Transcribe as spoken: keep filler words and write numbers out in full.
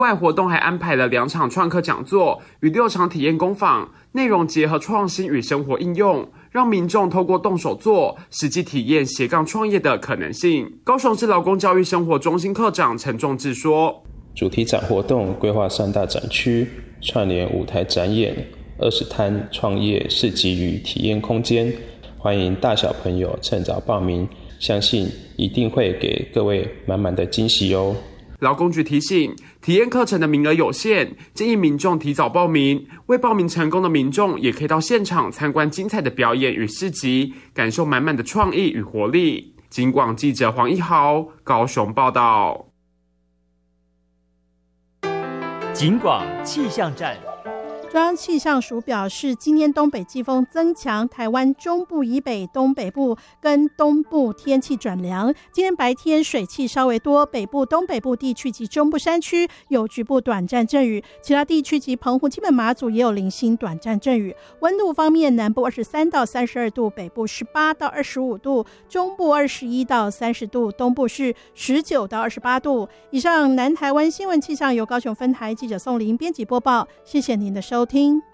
外活动还安排了两场创客讲座与六场体验工坊，内容结合创新与生活应用，让民众透过动手做，实际体验斜杠创业的可能性。高雄市劳工教育生活中心科长陈仲志说， 主题展活动规划三大展区，串联舞台展演、二十摊创业市集与体验空间，欢迎大小朋友趁早报名，相信一定会给各位满满的惊喜哦。 劳工局提醒，体验课程的名额有限，建议民众提早报名。未报名成功的民众也可以到现场参观精彩的表演与市集，感受满满的创意与活力。警广记者黄一豪高雄报道。 警广气象站。 中央气象署表示，今天东北季风增强，台湾中部以北、东北部跟东部天气转凉。今天白天水汽稍微多，北部、东北部地区及中部山区有局部短暂阵雨，其他地区及澎湖、金门、马祖也有零星短暂阵雨。温度方面，南部二十三到三十二度，北部十八到二十五度，中部二十一到三十度，东部是十九到二十八度。以上南台湾新闻气象由高雄分台记者宋玲编辑播报，谢谢您的收听。